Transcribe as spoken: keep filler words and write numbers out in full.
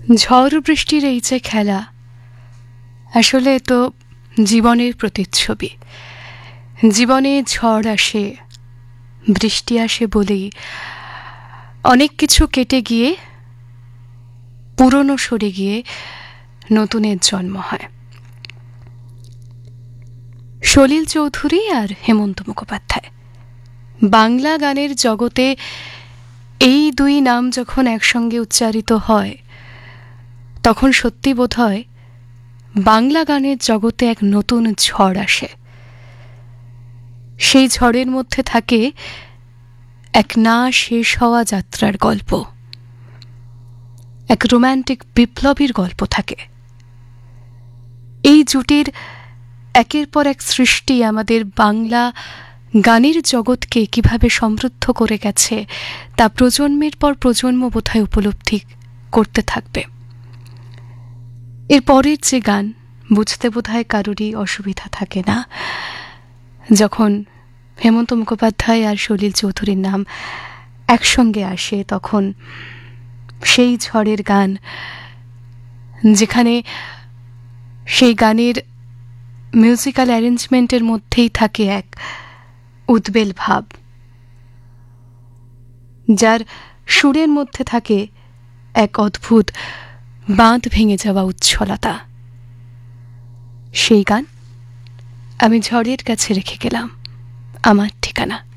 ঝড় বৃষ্টির এই যে খেলা, আসলে তো জীবনের প্রতিচ্ছবি। জীবনে ঝড় আসে, বৃষ্টি আসে বলেই অনেক কিছু কেটে গিয়ে, পুরনো সরে গিয়ে নতুনের জন্ম হয়। সলিল চৌধুরী আর হেমন্ত মুখোপাধ্যায়, বাংলা গানের জগতে এই দুই নাম যখন একসঙ্গে উচ্চারিত হয়, তখন সত্যি বোধ হয় বাংলা গানের জগতে এক নতুন ঝড় আসে। সেই ঝড়ের মধ্যে থাকে এক না শেষ হওয়া যাত্রার গল্প, এক রোম্যান্টিক বিপ্লবীর গল্প থাকে। এই জুটির একের পর এক সৃষ্টি আমাদের বাংলা গানের জগৎকে কিভাবে সমৃদ্ধ করে গেছে, তা প্রজন্মের পর প্রজন্ম বোধহয় উপলব্ধি করতে থাকবে। এর পরের যে গান বুঝতে বোধহয় কারোরই অসুবিধা থাকে না। যখন হেমন্ত মুখোপাধ্যায় আর সলিল চৌধুরীর নাম একসঙ্গে আসে, তখন সেই ঝড়ের গান, যেখানে সেই গানের মিউজিক্যাল অ্যারেঞ্জমেন্টের মধ্যেই থাকে এক উদ্বেল ভাব, যার সুরের মধ্যে থাকে এক অদ্ভুত বাঁধ ভেঙে যাওয়া উচ্ছলতা। সেই গান আমি ঝড়ের কাছে রেখে গেলাম আমার ঠিকানা।